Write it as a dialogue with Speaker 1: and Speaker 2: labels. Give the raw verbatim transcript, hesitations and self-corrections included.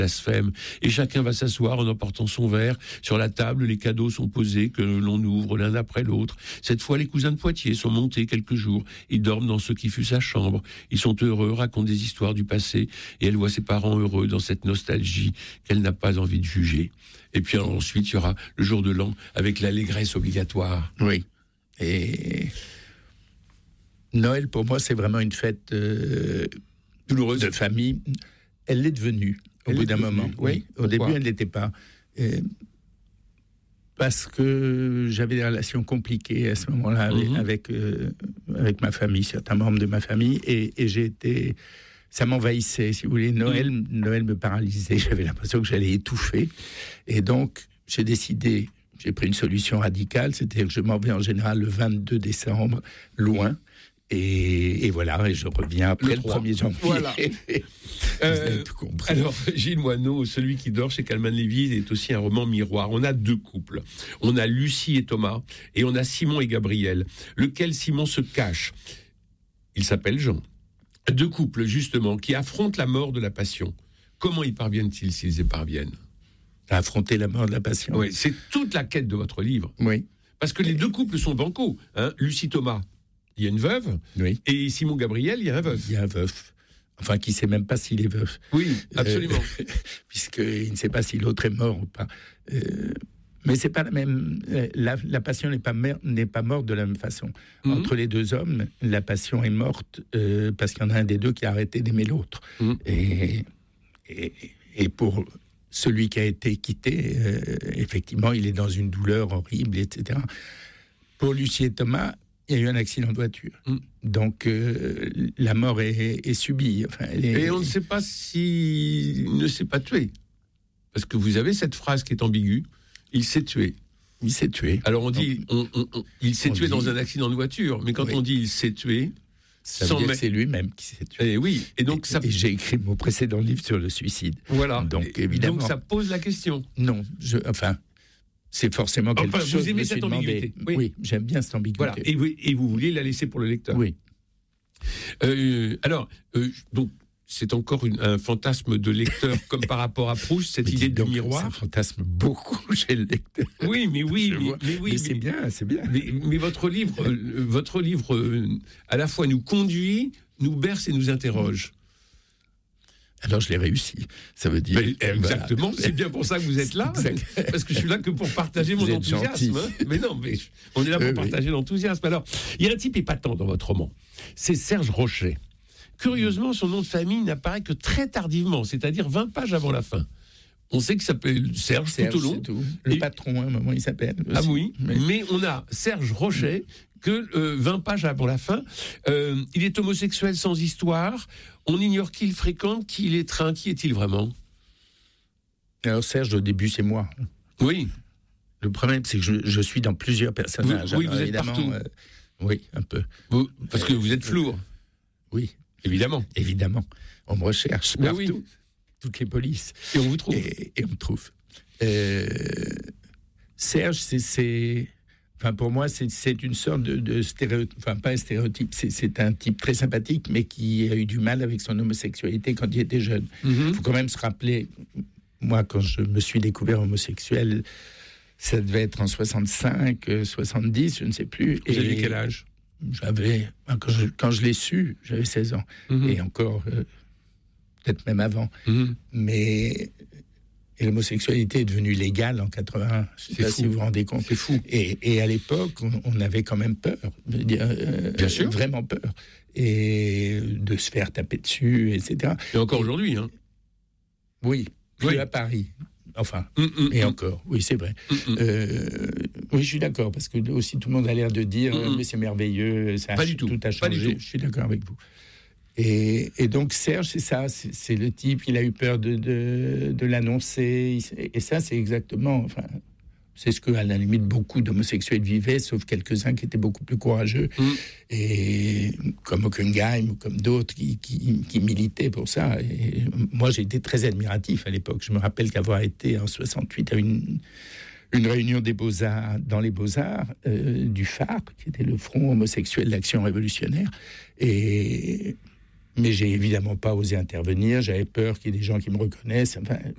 Speaker 1: blasphème, et chacun va s'asseoir en emportant son verre. Sur la table, les cadeaux sont posés, que l'on ouvre l'un après l'autre. Cette fois, les cousins de Poitiers sont montés quelques jours. Ils dorment dans ce qui fut sa chambre. Ils sont heureux, racontent des histoires du passé, et elle voit ses parents heureux dans cette nostalgie qu'elle n'a pas envie de juger. Et puis ensuite, il y aura le jour de l'an, avec l'allégresse obligatoire.
Speaker 2: Oui. Et Noël, pour moi, c'est vraiment une fête euh, douloureuse de famille. Elle l'est devenue. Au elle bout d'un devenue, moment, oui. oui. Au début, elle ne l'était pas. Euh, parce que j'avais des relations compliquées à ce moment-là avec, mm-hmm. avec, euh, avec ma famille, certains membres de ma famille, et, et j'ai été... Ça m'envahissait, si vous voulez. Noël, mm. Noël me paralysait. J'avais l'impression que j'allais étouffer. Et donc, j'ai décidé... J'ai pris une solution radicale, c'est-à-dire que je m'en vais en général le vingt-deux décembre, loin. Et, et voilà, et je reviens après le, le premier janvier.
Speaker 1: Voilà. euh, tout compris. Alors, Gilles Moineau, Celui qui dort chez Calman Lévy est aussi un roman miroir. On a deux couples. On a Lucie et Thomas, et on a Simon et Gabriel. Lequel Simon se cache? Il s'appelle Jean. Deux couples, justement, qui affrontent la mort de la passion. Comment y parviennent-ils, s'ils y parviennent?
Speaker 2: À affronter la mort de la passion.
Speaker 1: Oui, c'est toute la quête de votre livre.
Speaker 2: Oui.
Speaker 1: Parce que les deux couples sont bancaux. Hein. Lucie Thomas, il y a une veuve.
Speaker 2: Oui.
Speaker 1: Et Simon Gabriel, il y a un veuf.
Speaker 2: Il y a un veuf. Enfin, qui ne sait même pas s'il est veuf.
Speaker 1: Oui, absolument.
Speaker 2: Euh, puisqu'il ne sait pas si l'autre est mort ou pas. Euh, mais c'est pas la même. La, la passion n'est pas, mer, n'est pas morte de la même façon. Mm-hmm. Entre les deux hommes, la passion est morte euh, parce qu'il y en a un des deux qui a arrêté d'aimer l'autre. Mm-hmm. Et, et, et pour celui qui a été quitté, euh, effectivement, il est dans une douleur horrible, et cetera. Pour Lucie et Thomas, il y a eu un accident de voiture. Mm. Donc, euh, la mort est, est subie. Enfin, elle est...
Speaker 1: Et on ne sait pas s'il ne s'est pas tué. Parce que vous avez cette phrase qui est ambiguë. Il s'est tué.
Speaker 2: Il s'est tué.
Speaker 1: Alors, on dit, on, on, on, il s'est
Speaker 2: on
Speaker 1: tué
Speaker 2: dit...
Speaker 1: dans un accident de voiture. Mais quand oui. on dit il s'est tué...
Speaker 2: Ça veut dire que c'est lui-même qui s'est tué.
Speaker 1: Et oui. Et donc,
Speaker 2: et,
Speaker 1: ça...
Speaker 2: et j'ai écrit mon précédent livre sur le suicide.
Speaker 1: Voilà.
Speaker 2: Donc,
Speaker 1: et,
Speaker 2: évidemment.
Speaker 1: Donc, ça pose la question.
Speaker 2: Non. Je, enfin... C'est forcément quelque
Speaker 1: enfin,
Speaker 2: chose.
Speaker 1: Vous aimez cette ambiguïté.
Speaker 2: Oui. oui, j'aime bien cette ambiguïté.
Speaker 1: Voilà. Et vous, et vous vouliez la laisser pour le lecteur.
Speaker 2: Oui.
Speaker 1: Euh, alors, euh, donc, c'est encore une, un fantasme de lecteur, comme par rapport à Proust, cette mais idée de miroir.
Speaker 2: Ça fantasme beaucoup chez le lecteur.
Speaker 1: Oui, mais oui, mais, mais oui,
Speaker 2: mais c'est mais, bien, c'est bien.
Speaker 1: Mais, mais votre livre, euh, votre livre, euh, à la fois nous conduit, nous berce et nous interroge.
Speaker 2: Alors je l'ai réussi, ça veut dire...
Speaker 1: Ben, exactement, voilà. C'est bien pour ça que vous êtes là, parce que je suis là que pour partager mon enthousiasme. Hein. Mais non, mais on est là pour oui, partager oui. l'enthousiasme. Alors, il y a un type épatant dans votre roman, c'est Serge Rochet. Curieusement, son nom de famille n'apparaît que très tardivement, c'est-à-dire vingt pages avant la fin. On sait qu'il s'appelle Serge, Serge tout au long.
Speaker 2: Tout. Le et... patron, à un moment, il s'appelle. Aussi.
Speaker 1: Ah oui, mais... mais on a Serge Rochet, que euh, vingt pages avant la fin. Euh, il est homosexuel sans histoire. On ignore qui il fréquente, qui il étreint. Qui est-il vraiment?
Speaker 2: Alors Serge, au début, c'est moi.
Speaker 1: Oui.
Speaker 2: Le problème, c'est que je, je suis dans plusieurs personnages.
Speaker 1: Vous, oui,
Speaker 2: alors,
Speaker 1: vous êtes partout. Euh,
Speaker 2: oui, un peu.
Speaker 1: Vous, parce que vous êtes flour.
Speaker 2: Oui.
Speaker 1: Évidemment.
Speaker 2: Évidemment. On me recherche
Speaker 1: mais
Speaker 2: partout.
Speaker 1: Oui.
Speaker 2: Toutes les polices.
Speaker 1: Et on vous trouve.
Speaker 2: Et, et on me trouve. Euh, Serge, c'est... c'est... Enfin, pour moi, c'est, c'est une sorte de, de stéréotype, enfin pas un stéréotype, c'est, c'est un type très sympathique, mais qui a eu du mal avec son homosexualité quand il était jeune. Il mm-hmm. faut quand même se rappeler, moi, quand je me suis découvert homosexuel, ça devait être en soixante-cinq, soixante-dix, je ne sais plus.
Speaker 1: Vous aviez quel âge?
Speaker 2: J'avais, quand je, quand je l'ai su, j'avais seize ans. Mm-hmm. Et encore, euh, peut-être même avant. Mm-hmm. Mais... Et l'homosexualité est devenue légale en quatre-vingt-un. Je ne sais c'est pas fou. Si vous vous rendez compte.
Speaker 1: C'est fou.
Speaker 2: Et, et à l'époque, on, on avait quand même peur. Dire, euh,
Speaker 1: Bien sûr.
Speaker 2: Vraiment peur. Et de se faire taper dessus, et cetera.
Speaker 1: Et encore et, aujourd'hui, hein.
Speaker 2: Oui, plus oui. à Paris. Enfin, mm, mm, et mm. encore. Oui, c'est vrai. Mm, mm. Euh, oui, je suis d'accord, parce que aussi tout le monde a l'air de dire mm, mais c'est merveilleux, ça
Speaker 1: pas
Speaker 2: a,
Speaker 1: du tout.
Speaker 2: tout a changé.
Speaker 1: Pas du tout.
Speaker 2: Je suis d'accord avec vous. Et, et donc Serge, c'est ça, c'est, c'est le type, il a eu peur de, de, de l'annoncer, et ça c'est exactement, enfin, c'est ce que à la limite beaucoup d'homosexuels vivaient, sauf quelques-uns qui étaient beaucoup plus courageux, mmh. et comme Hockenheim ou comme d'autres qui, qui, qui militaient pour ça. Et moi j'ai été très admiratif à l'époque, je me rappelle qu'avoir été en soixante-huit à une... une réunion des Beaux-Arts, dans les Beaux-Arts, euh, du Phare, qui était le Front homosexuel d'Action révolutionnaire, et... Mais j'ai évidemment pas osé intervenir. J'avais peur qu'il y ait des gens qui me reconnaissent. Enfin,